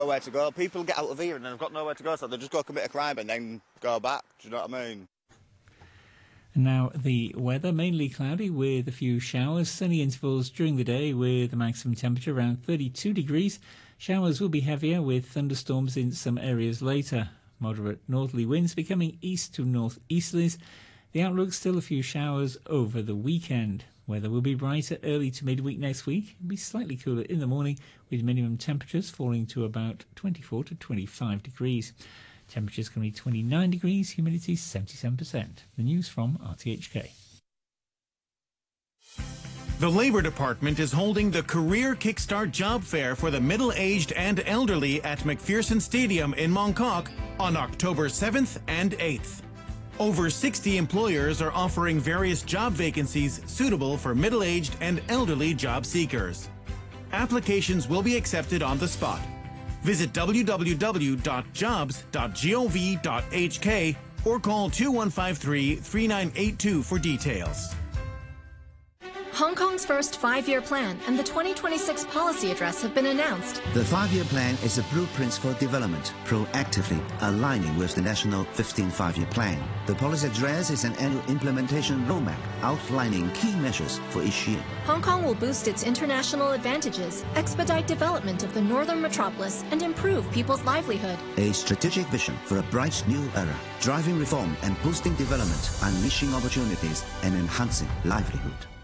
Nowhere to go. People get out of here and then they've got nowhere to go, so they just go commit a crime and then go back. Do you know what I mean? And now the weather, mainly cloudy with a few showers, sunny intervals during the day with a maximum temperature around 32 degrees. Showers will be heavier with thunderstorms in some areas later. Moderate northerly winds becoming east to northeasterlies. The outlook still a few showers over the weekend. Weather will be brighter early to midweek next week. It'll be slightly cooler in the morning with minimum temperatures falling to about 24 to 25 degrees. Temperatures can be 29 degrees, humidity 77%. The news from RTHK. The Labour Department is holding the Career Kickstart Job Fair for the middle-aged and elderly at McPherson Stadium in Mongkok on October 7th and 8th. Over 60 employers are offering various job vacancies suitable for middle-aged and elderly job seekers. Applications will be accepted on the spot. Visit www.jobs.gov.hk or call 2153-3982 for details. Hong Kong's first 5-year plan and the 2026 policy address have been announced. The 5-year plan is a blueprint for development, proactively aligning with the national 15th 5-year plan. The policy address is an annual implementation roadmap outlining key measures for each year. Hong Kong will boost its international advantages, expedite development of the northern metropolis, and improve people's livelihood. A strategic vision for a bright new era, driving reform and boosting development, unleashing opportunities and enhancing livelihood.